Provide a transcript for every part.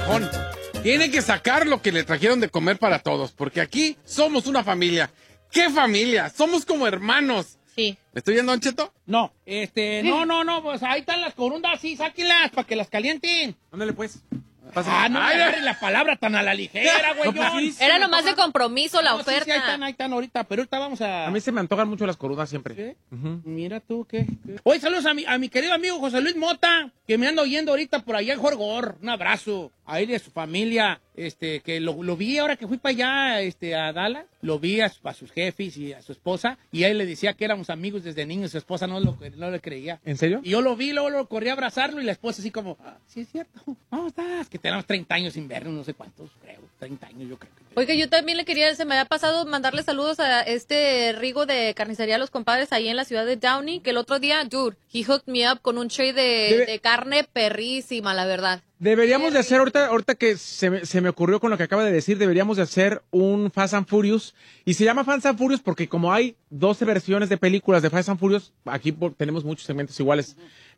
viejón. Tiene que sacar lo que le trajeron de comer para todos, porque aquí somos una familia. ¿Qué familia? Somos como hermanos. Sí. ¿Me estoy viendo, Don Cheto? No, no, pues ahí están las corundas, sí, sáquenlas para que las calienten. Ándale, pues. No me agarres la palabra tan a la ligera, güey. Era nomás de compromiso la oferta. Sí, ahí están ahorita, pero ahorita vamos a... A mí se me antojan mucho las corudas siempre. ¿Sí? Ujú. Mira tú, ¿qué? Hoy saludos a mi querido amigo José Luis Mota, que me anda oyendo ahorita por allá en Jorgor. Un abrazo a él y a su familia, que lo vi ahora que fui para allá, a Dallas. Lo vi a sus jefes y a su esposa, y él le decía que éramos amigos desde niños, su esposa no le creía. ¿En serio? Y yo lo vi, luego lo corrí a abrazarlo, y la esposa así como, sí es cierto, ¿cómo estás? Que tenemos 30 años sin vernos, no sé cuántos, creo, 30 años yo creo. Oiga, yo también se me había pasado mandarle saludos a Rigo de Carnicería Los Compadres ahí en la ciudad de Downey, que el otro día, dude, he hooked me up con un tray de carne perrísima, la verdad. Deberíamos de hacer, ahorita que se me ocurrió con lo que acaba de decir, deberíamos de hacer un Fast and Furious. Y se llama Fast and Furious porque como hay 12 versiones de películas de Fast and Furious, aquí tenemos muchos segmentos iguales.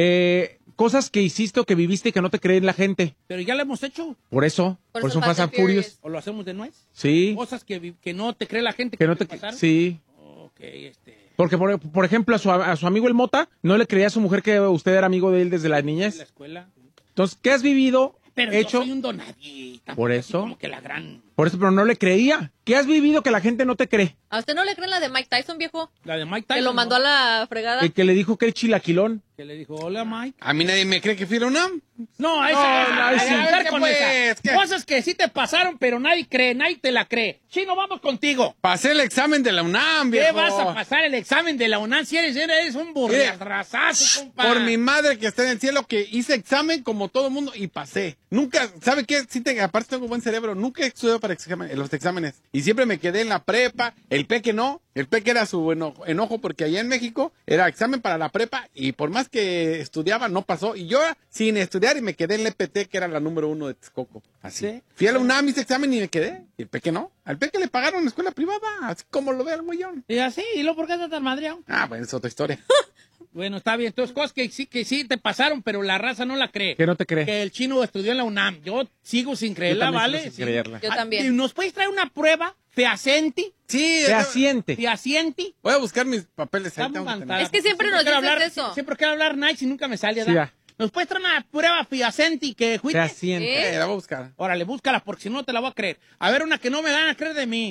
Cosas que hiciste o que viviste y que no te creen la gente. Pero ya lo hemos hecho. Por eso un Fast and Furious. ¿O lo hacemos de nuez? Sí. Cosas que no te cree la gente Que no te pasaron. Sí. Ok, Porque, por ejemplo, a su amigo el Mota, no le creía a su mujer que usted era amigo de él desde la En la niñez. escuela. Entonces, ¿qué has vivido? Pero hecho? yo soy un donadie. Por eso. Como que la gran... Por eso, pero no le creía. ¿Qué has vivido que la gente no te cree? ¿A usted no le creen la de Mike Tyson, viejo? La de Mike Tyson. Que lo mandó a la fregada. El que le dijo que es chilaquilón. Que le dijo, hola, Mike. A mí nadie me cree que fui a la UNAM. No, sí. con Pues, esa. Cosas que sí te pasaron, pero nadie te la cree. Chino, vamos contigo. Pasé el examen de la UNAM, viejo. ¿Qué vas a pasar el examen de la UNAM si eres un burrazazo, compa? Por mi madre que está en el cielo, que hice examen como todo mundo y pasé. Nunca, ¿sabe qué? Aparte tengo buen cerebro, nunca he estudiado para los exámenes. Y siempre me quedé en la prepa, el peque no. El peque era su enojo porque allá en México era examen para la prepa y por más que estudiaba no pasó. Y yo sin estudiar y me quedé en la EPT, que era la número 1 de Texcoco. Así. ¿Sí? Fui a la UNAM, hice examen y me quedé. Y el peque no. Al peque le pagaron en escuela privada, así como lo ve el güeyón. Y así, ¿y luego por qué estás tan madreado? Bueno, es otra historia. Bueno, está bien. Entonces, cosas que sí te pasaron, pero la raza no la cree. Que no te cree. Que el chino estudió en la UNAM. Yo sigo sin creerla, ¿vale? Sin creerla. Yo también. ¿Y ¿Nos puedes traer una prueba fehaciente? Sí. ¿Fehaciente? Voy a buscar mis papeles ahí. Estamos tengo que mandados. tener. Es que siempre nos dices eso. Siempre quiero hablar nice y nunca me sale, Sí, ¿verdad? ya. ¿Nos puedes traer una prueba fehaciente que fuiste? Fehaciente. La voy a buscar. Órale, búscala, porque si no te la voy a creer. A ver, una que no me van a creer de mí.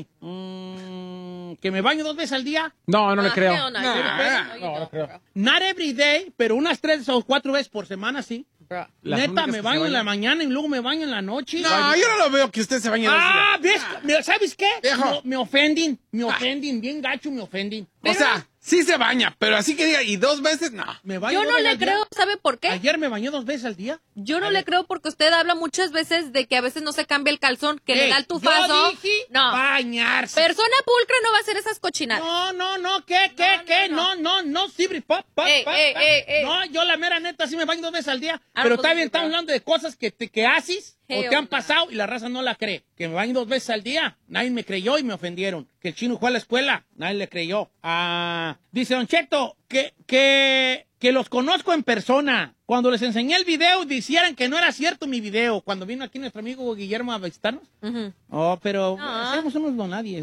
¿Que me baño 2 veces al día? No le creo. hell no, you don't, creo. Not every day, pero unas 3 o 4 veces por semana, sí. bro. Las Neta, únicas me que baño se en la bañan. mañana y luego me baño en la noche. No, yo no lo veo que usted se bañe. ¿Ves? ¿Sabes qué? Viejo. Me ofenden, bien gacho me ofenden. O sea, sí se baña, pero así que diga, y 2 veces, no. Me baño Yo 2 no veces le al día. creo, ¿sabe por qué? Ayer me bañé 2 veces al día. Yo no le creo porque usted habla muchas veces de que a veces no se cambia el calzón, que le da el tufazo. Yo dije No. bañarse. Persona pulcra no va a hacer esas cochinadas. No, ¿qué? No, Sibri, pop. Ey. No, yo la mera neta sí me baño 2 veces al día. Ah, Pero pues, está bien, sí, estamos claro. hablando de cosas que haces o Hey, te han hola. pasado y la raza no la cree. Que me baño 2 veces al día, nadie me creyó y me ofendieron. Que el chino fue a la escuela, nadie le creyó. Dice Don Cheto, que los conozco en persona. Cuando les enseñé el video, dijeran que no era cierto mi video. Cuando vino aquí nuestro amigo Guillermo a visitarnos. Ujú. Oh, pero Ah. somos unos donadies.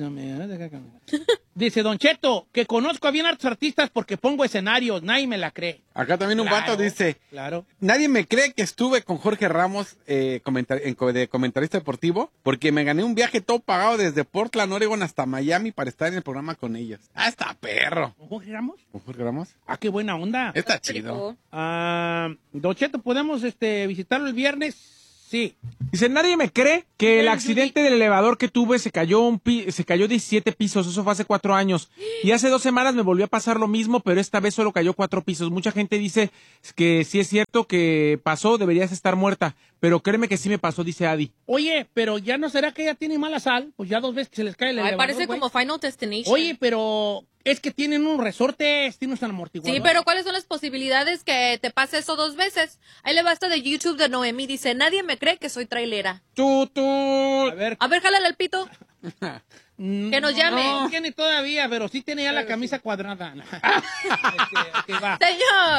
Dice Don Cheto, que conozco a bien hartos artistas porque pongo escenarios, nadie me la cree. Acá también un Claro, vato dice, Claro. nadie me cree que estuve con Jorge Ramos de comentarista deportivo porque me gané un viaje todo pagado desde Portland, Oregon hasta Miami para estar en el programa con ellos. Está perro. ¿Con Jorge Ramos? ¿Con Jorge Ramos? Qué buena onda. Está chido. Don Cheto, ¿podemos visitarlo el viernes? Sí. Dice, nadie me cree que el accidente del elevador que tuve se cayó 17 pisos, eso fue hace 4 años. Y hace 2 semanas me volvió a pasar lo mismo, pero esta vez solo cayó 4 pisos. Mucha gente dice que si es cierto que pasó, deberías estar muerta. Pero créeme que sí me pasó, dice Adi. Oye, pero ya no será que ella tiene mala sal, pues ya 2 veces que se les cae el Ay, elevador, parece güey. como Final Destination. Oye, pero es que tienen unos resortes, tienen un amortiguador. Sí, pero ¿cuáles son las posibilidades que te pase eso 2 veces? Ahí le basta de YouTube de Noemí. Dice, nadie me cree que soy trailera. A ver. A ver, jálale el pito. Que nos llame. No tiene todavía, pero sí tiene ya la camisa cuadrada. Va. Señor.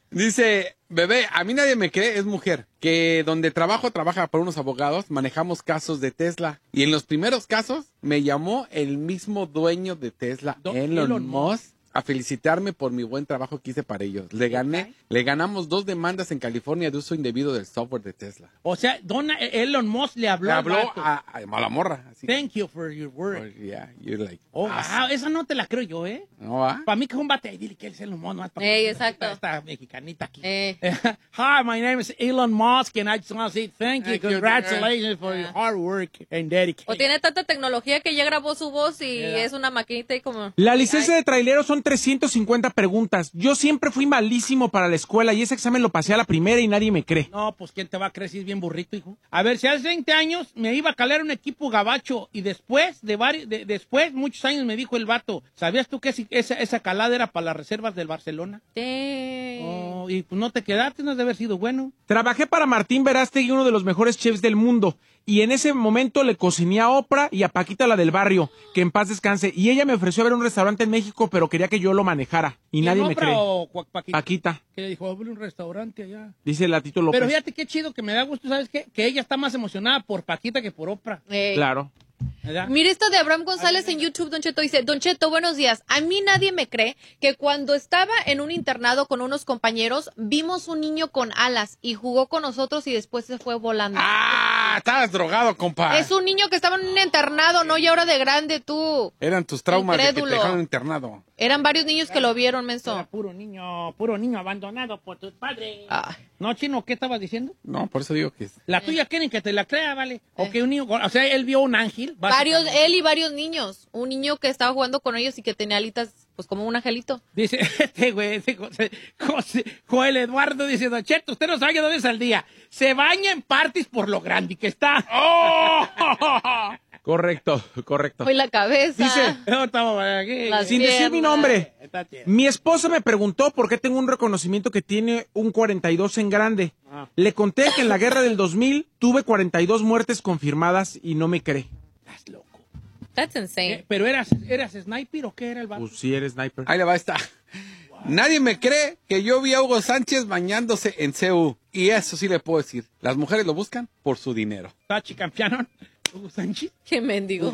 Dice, bebé, a mí nadie me cree, es mujer. Que donde trabaja por unos abogados, manejamos casos de Tesla. Y en los primeros casos, me llamó el mismo dueño de Tesla, Elon Musk, a felicitarme por mi buen trabajo que hice para ellos. Le ganamos 2 demandas en California de uso indebido del software de Tesla. O sea, Elon Musk le habló a la morra. Así. Thank you for your work. Yeah, you're like... Oh, wow, esa no te la creo yo, ¿eh? ¿No va? Para mí que es un bate, dile que él es Elon Musk. No, exacto. Esta mexicanita aquí. Hi, my name is Elon Musk and I just want to say thank you, congratulations for your hard work and dedication. O tiene tanta tecnología que ya grabó su voz y es una maquinita y como... La licencia de trailero son 350 preguntas. Yo siempre fui malísimo para la escuela y ese examen lo pasé a la primera y nadie me cree. No, pues ¿quién te va a creer si es bien burrito, hijo? A ver, si hace 20 años me iba a calar un equipo gabacho y después, después, muchos años me dijo el vato, ¿sabías tú que esa calada era para las reservas del Barcelona? Oh, y pues no te quedaste, no has de haber sido bueno. Trabajé para Martín Verástegui, uno de los mejores chefs del mundo. Y en ese momento le cociné a Oprah y a Paquita, la del barrio, que en paz descanse. Y ella me ofreció ver un restaurante en México, pero quería que yo lo manejara. Y nadie me cree. ¿O Paquita? Paquita. Que le dijo, abre un restaurante allá. Dice Latito López. Pero fíjate qué chido, que me da gusto, ¿sabes qué? Que ella está más emocionada por Paquita que por Oprah. Claro. ¿Verdad? Mira esto de Abraham González en YouTube, Don Cheto dice, Don Cheto, buenos días. A mí nadie me cree que cuando estaba en un internado con unos compañeros, vimos un niño con alas y jugó con nosotros y después se fue volando. ¡Ah! Estabas drogado, compa. Es un niño que estaba en un internado, no, y ahora de grande tú. Eran tus traumas Incrédulo. de que te dejaron internado. Eran varios niños que lo vieron, menso. Era puro niño abandonado por tus padres. Ah. No, Chino, ¿qué estabas diciendo? No, por eso digo que... La tuya quieren que te la crea, ¿vale? O que un niño, o sea, él vio un ángel. Él y varios niños. Un niño que estaba jugando con ellos y que tenía alitas, pues como un angelito. Dice, Joel Eduardo dice, Don Cheto, usted no sabe dónde es al día. Se baña en parties por lo grande que está. ¡Oh! Correcto. Hoy la cabeza. Dice, sin decir mi nombre, mi esposa me preguntó por qué tengo un reconocimiento que tiene un 42 en grande. Le conté que en la guerra del 2000 tuve 42 muertes confirmadas y no me cree. Estás loco. That's insane. ¿Pero eras sniper o qué era el vato? Pues sí, eres sniper. Ahí le va esta. Nadie me cree que yo vi a Hugo Sánchez bañándose en CU. Y eso sí le puedo decir. Las mujeres lo buscan por su dinero. Tachi campeón. Hugo Sánchez. Qué mendigo.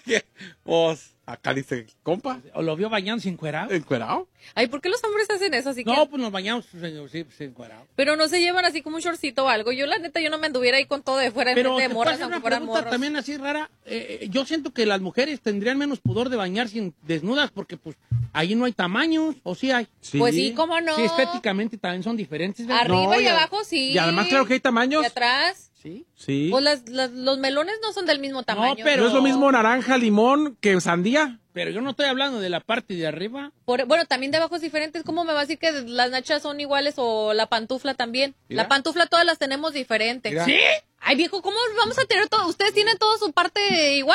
Pues, acá dice, compa. ¿O lo vio bañándose encuerado? ¿Encuerado? Ay, ¿por qué los hombres hacen eso? Así No, pues nos bañamos sí, encuerado. Pero no se llevan así como un shortcito o algo. Yo, la neta, yo no me anduviera ahí con todo de fuera Pero de morras, una aunque fueran pregunta morros. también así rara. Yo siento que las mujeres tendrían menos pudor de bañarse desnudas porque, pues, ahí no hay tamaños, ¿o sí hay? Sí. Pues sí, ¿cómo no? Sí, estéticamente también son diferentes, ¿verdad? Arriba No, y abajo sí. Y además, claro que hay tamaños. Y atrás. Sí. Sí. Pues los melones no son del mismo tamaño. pero- ¿No es lo mismo naranja, limón que sandía? Pero yo no estoy hablando de la parte de arriba. Bueno, también de abajo es diferente. ¿Cómo me va a decir que las nachas son iguales o la pantufla también? Mira. La pantufla todas las tenemos diferentes. Mira. ¿Sí? Ay, viejo, ¿cómo vamos a tener todo? ¿Ustedes tienen toda su parte igual?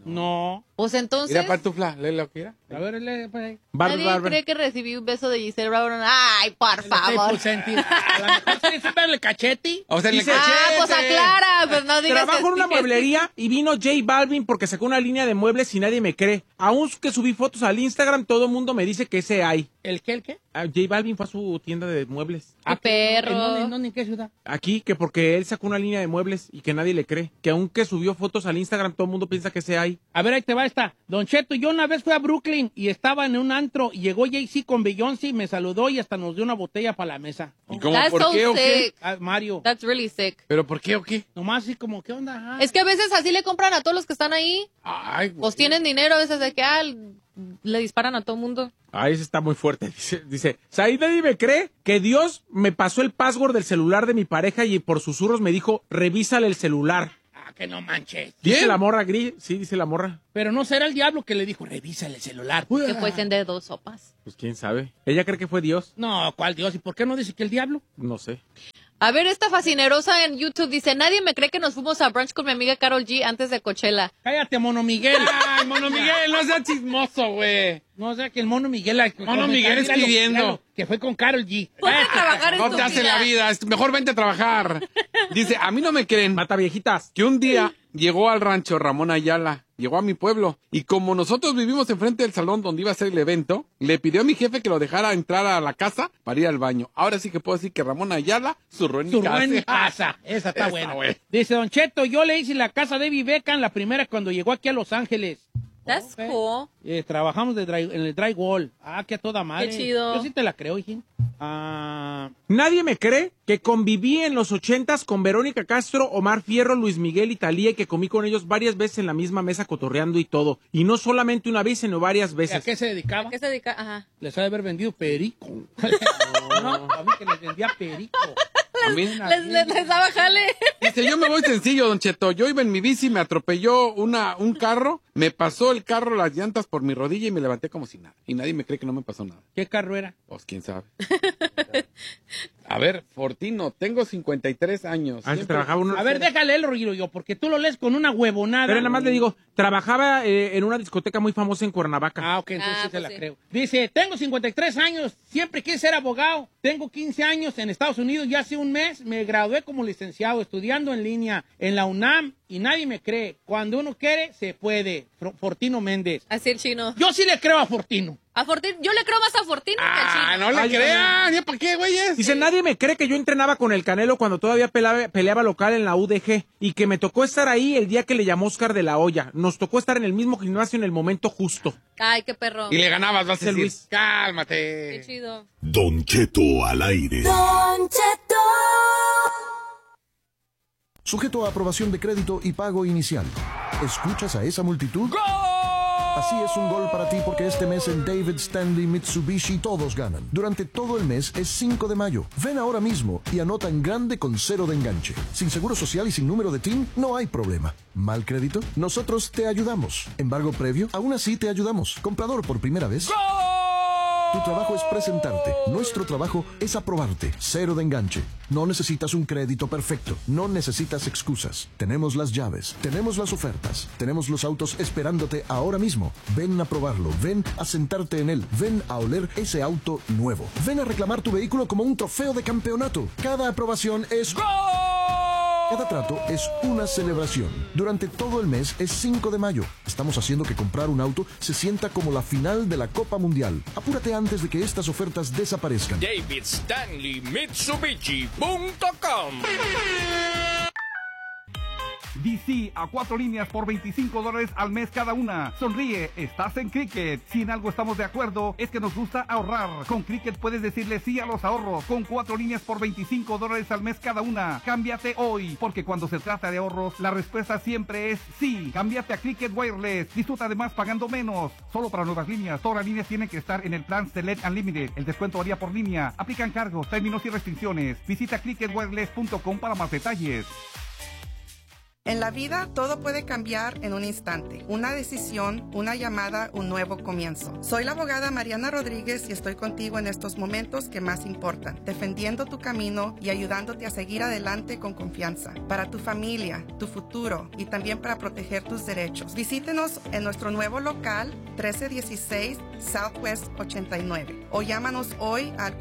No. Pues entonces... Mira, pantufla, lee lo que era. A ver, pues ahí. Nadie cree que recibí un beso de Giselle Brown. Ay, por favor. A lo mejor sí es verle cachete. O sea, en el Dice- cachete. Pues aclara, pues no digas Trabajo en una mueblería y vino J Balvin porque sacó una línea de muebles y nadie me cree. Aún que subí fotos al Instagram, todo el mundo me dice que ese hay. ¿El qué? J Balvin fue a su tienda de muebles. ¡Qué perro! ¿En dónde? ¿En qué ciudad? Aquí, que porque él sacó una línea de muebles y que nadie le cree. Que aunque subió fotos al Instagram, todo el mundo piensa que ese hay. A ver, ahí te va esta. Don Cheto, yo una vez fui a Brooklyn y estaba en un antro y llegó Jay-Z con Beyoncé, me saludó y hasta nos dio una botella para la mesa. ¿Y cómo? That's ¿Por so qué o qué? sick. Ah, Mario. That's really sick. ¿Pero por qué o qué? Nomás así como, ¿qué onda? Ajá. Es que a veces así le compran a todos los que están ahí. Ay, güey. Pues tienen dinero a veces de que le disparan a todo mundo. Ay, ese está muy fuerte. Dice, ¿sabes? Nadie me cree que Dios me pasó el password del celular de mi pareja y por susurros me dijo, revísale el celular. Ah, que no manches. Dice ¿Quién? la morra gris. Sí, dice la morra. Pero no será el diablo que le dijo, revísale el celular. Que fuesen de 2 sopas. Pues quién sabe. Ella cree que fue Dios. No, ¿cuál Dios? ¿Y por qué no dice que el diablo? No sé. A ver, esta fascinerosa en YouTube dice, nadie me cree que nos fuimos a brunch con mi amiga Karol G antes de Coachella. Cállate, Mono Miguel. Ay, Mono Miguel, no seas chismoso, güey. No, o sea, que el Mono Miguel... Mono Miguel es pidiendo. Que fue con Karol G. Ponte a trabajar No te hace la vida, mejor vente a trabajar. Dice, a mí no me creen Mata viejitas. que un día llegó al rancho Ramón Ayala, llegó a mi pueblo, y como nosotros vivimos enfrente del salón donde iba a ser el evento, le pidió a mi jefe que lo dejara entrar a la casa para ir al baño. Ahora sí que puedo decir que Ramón Ayala zurró en mi Zurró en mi casa. casa. Esa está buena. buena. Dice Don Cheto, yo le hice la casa de David Beckham, la primera cuando llegó aquí a Los Ángeles. That's Ok. cool. Trabajamos en el drywall. Ah, que a toda madre. Qué chido. Yo sí te la creo, hijín. Ah, Nadie me cree que conviví en los 80s con Verónica Castro, Omar Fierro, Luis Miguel y Thalía y que comí con ellos varias veces en la misma mesa cotorreando y todo. Y no solamente una vez, sino varias ¿a veces. qué se dedicaba? ¿Qué se dedica? Ajá. Les ha de haber vendido perico. No, a mí que les vendía perico. A mí- Les daba jale. Dice, yo me voy sencillo, Don Cheto. Yo iba en mi bici, me atropelló un carro, me pasó el carro las llantas por mi rodilla y me levanté como si nada. Y nadie me cree que no me pasó nada. ¿Qué carro era? Pues quién sabe. A ver, Fortino, tengo 53 años. Antes Siempre- trabajaba uno. A ver, déjale el rollo yo, porque tú lo lees con una huevonada. Pero nada más le digo, trabajaba en una discoteca muy famosa en Cuernavaca. Ah, ok, entonces Ah, sí se pues la sí. creo. Dice, tengo 53 años, siempre quise ser abogado. Tengo 15 años en Estados Unidos y hace un mes me gradué como licenciado estudiando en línea en la UNAM y nadie me cree. Cuando uno quiere, se puede. Fortino Méndez. Así el chino. Yo sí le creo a Fortino. A Fortino, yo le creo más a Fortino que al Ah, chino. no le Ay, crean. ¿Ya para qué, güeyes? Dice, nadie me cree que yo entrenaba con el Canelo cuando todavía peleaba local en la UDG y que me tocó estar ahí el día que le llamó Oscar de la Hoya. Nos tocó estar en el mismo gimnasio en el momento justo. Ay, qué perro. Y le ganabas, vas a Dice decir, Luis. Qué cálmate. chido. Don Cheto al aire. Sujeto a aprobación de crédito y pago inicial. ¿Escuchas a esa multitud? Así es un gol para ti porque este mes en David Stanley Mitsubishi todos ganan. Durante todo el mes es 5 de mayo. Ven ahora mismo y anota en grande con 0 de enganche. Sin seguro social y sin número de TIN, no hay problema. ¿Mal crédito? Nosotros te ayudamos. ¿Embargo previo? Aún así te ayudamos. ¿Comprador por primera vez? Tu trabajo es presentarte. Nuestro trabajo es aprobarte. 0 de enganche. No necesitas un crédito perfecto. No necesitas excusas. Tenemos las llaves. Tenemos las ofertas. Tenemos los autos esperándote ahora mismo. Ven a probarlo. Ven a sentarte en él. Ven a oler ese auto nuevo. Ven a reclamar tu vehículo como un trofeo de campeonato. Cada aprobación es... Cada trato es una celebración. Durante todo el mes es 5 de mayo. Estamos haciendo que comprar un auto se sienta como la final de la Copa Mundial. Apúrate antes de que estas ofertas desaparezcan. DavidStanleyMitsubishi.com. DC a 4 líneas por $25 al mes cada una. Sonríe, estás en Cricket. Si en algo estamos de acuerdo, es que nos gusta ahorrar. Con Cricket puedes decirle sí a los ahorros. Con 4 líneas por $25 al mes cada una. Cámbiate hoy, porque cuando se trata de ahorros, la respuesta siempre es sí. Cámbiate a Cricket Wireless. Disfruta además pagando menos. Solo para nuevas líneas. Todas las líneas tienen que estar en el plan Select Unlimited. El descuento varía por línea. Aplican cargos, términos y restricciones. Visita cricketwireless.com para más detalles. En la vida todo puede cambiar en un instante. Una decisión, una llamada, un nuevo comienzo. Soy la abogada Mariana Rodríguez y estoy contigo en estos momentos que más importan, defendiendo tu camino y ayudándote a seguir adelante con confianza. Para tu familia, tu futuro y también para proteger tus derechos. Visítenos en nuestro nuevo local 1316 Southwest 89 o llámanos hoy al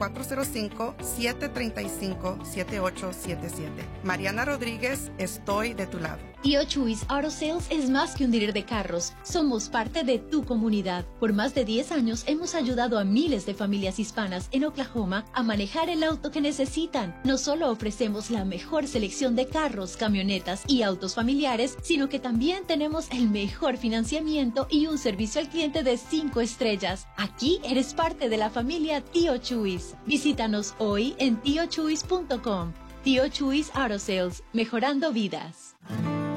405-735-7877. Mariana Rodríguez, estoy de tu lado. Tío Chuis Auto Sales es más que un dealer de carros. Somos parte de tu comunidad. Por más de 10 años hemos ayudado a miles de familias hispanas en Oklahoma a manejar el auto que necesitan. No solo ofrecemos la mejor selección de carros, camionetas y autos familiares, sino que también tenemos el mejor financiamiento y un servicio al cliente de 5 estrellas. Aquí eres parte de la familia Tío Chuis. Visítanos hoy en tiochuis.com. Tío Chuis Auto Sales, mejorando vidas.